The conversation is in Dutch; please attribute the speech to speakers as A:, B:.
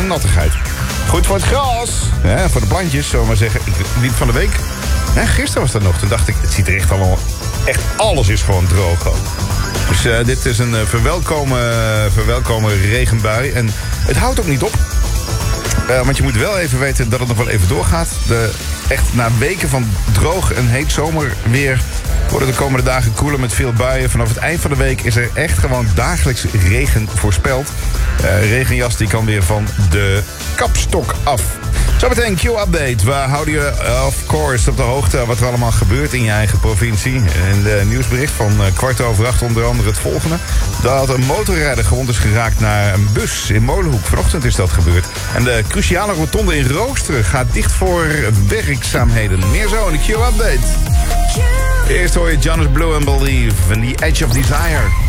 A: een nattigheid. Goed voor het gras, ja, voor de plantjes, zullen we maar zeggen. Ik liep van de week, gisteren was dat nog, toen dacht ik, het ziet er echt allemaal, echt alles is gewoon droog ook. Dus dit is een verwelkome regenbui en het houdt ook niet op. Want je moet wel even weten dat het nog wel even doorgaat. Echt na weken van droog en heet zomerweer worden de komende dagen koeler met veel buien. Vanaf het eind van de week is er echt gewoon dagelijks regen voorspeld. Regenjas die kan weer van de kapstok af. Zometeen Q-update. We houden je of course op de hoogte wat er allemaal gebeurt in je eigen provincie. En de nieuwsbericht van 7:15 onder andere het volgende. Dat een motorrijder gewond is geraakt naar een bus in Molenhoek. Vanochtend is dat gebeurd. En de cruciale rotonde in Roosteren gaat dicht voor werkzaamheden. Meer zo in de Q-update. Eerst hoor je Jonas Blue and Believe en The Edge of Desire.